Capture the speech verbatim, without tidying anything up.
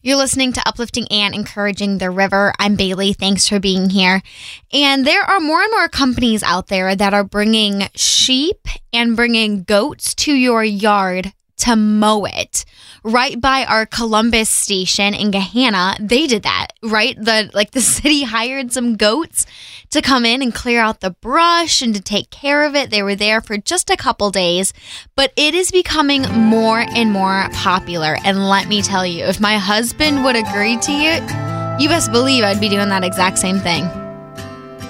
You're listening to Uplifting and Encouraging the River. I'm Bailey. Thanks for being here. And there are more and more companies out there that are bringing sheep and bringing goats to your yard to mow it. Right by our Columbus station in Gahanna, they did that, right? The like the city hired some goats to come in and clear out the brush and to take care of it. They were there for just a couple days, but it is becoming more and more popular. And let me tell you, if my husband would agree to it, you best believe I'd be doing that exact same thing.